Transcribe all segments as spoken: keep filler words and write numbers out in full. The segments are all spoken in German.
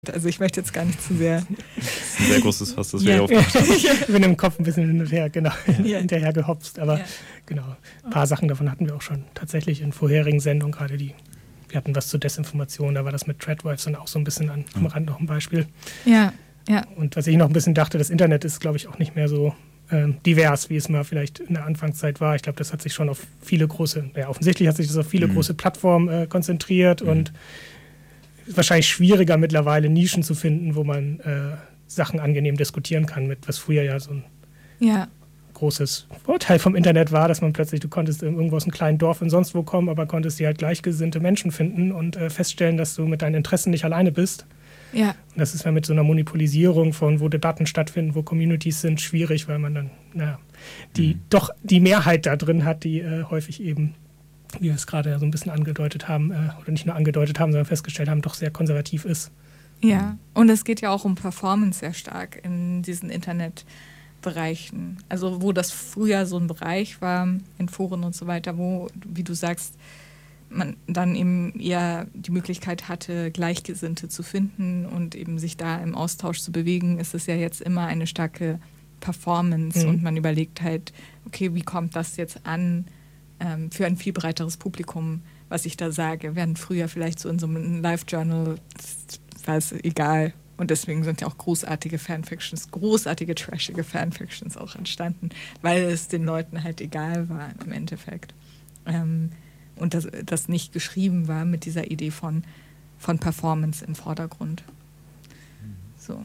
Also ich möchte jetzt gar nicht zu sehr... Sehr großes Fass, das ja. wir hier aufgemacht haben. Ich bin im Kopf ein bisschen hinterher, genau, Ja. hinterher gehopst, aber Ja. genau, ein paar Sachen davon hatten wir auch schon tatsächlich in vorherigen Sendungen, gerade die, wir hatten was zur Desinformation, da war das mit Threadwives dann auch so ein bisschen an, am Rand noch ein Beispiel. Ja, ja. Und was ich noch ein bisschen dachte, das Internet ist, glaube ich, auch nicht mehr so ähm, divers, wie es mal vielleicht in der Anfangszeit war. Ich glaube, das hat sich schon auf viele große, ja offensichtlich hat sich das auf viele Mhm. große Plattformen äh, konzentriert Mhm. und wahrscheinlich schwieriger mittlerweile Nischen zu finden, wo man äh, Sachen angenehm diskutieren kann, mit was früher ja so ein Ja, großes Vorteil vom Internet war, dass man plötzlich, du konntest irgendwo aus einem kleinen Dorf und sonst wo kommen, aber konntest dir halt gleichgesinnte Menschen finden und äh, feststellen, dass du mit deinen Interessen nicht alleine bist. ja, Und das ist ja mit so einer Monopolisierung von, wo Debatten stattfinden, wo Communities sind, schwierig, weil man dann, naja, die Mhm. doch die Mehrheit da drin hat, die äh, häufig eben, wie wir es gerade so ein bisschen angedeutet haben, äh, oder nicht nur angedeutet haben, sondern festgestellt haben, doch sehr konservativ ist. ja. Und es geht ja auch um Performance sehr stark in diesen Internetbereichen. Also wo das früher so ein Bereich war, in Foren und so weiter, wo, wie du sagst, man dann eben eher die Möglichkeit hatte, Gleichgesinnte zu finden und eben sich da im Austausch zu bewegen, ist es ja jetzt immer eine starke Performance. Mhm. Und man überlegt halt, okay, wie kommt das jetzt an ähm, für ein viel breiteres Publikum, was ich da sage, während früher vielleicht so in so einem Live-Journal, war es egal. Und deswegen sind ja auch großartige Fanfictions, großartige, trashige Fanfictions auch entstanden, weil es den Leuten halt egal war im Endeffekt. Ähm, und das, das nicht geschrieben war mit dieser Idee von, von Performance im Vordergrund. So.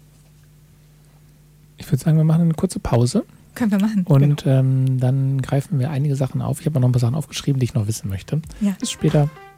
Ich würde sagen, wir machen eine kurze Pause Können wir machen. und ähm, dann greifen wir einige Sachen auf. Ich habe noch ein paar Sachen aufgeschrieben, die ich noch wissen möchte. Ja. Bis später.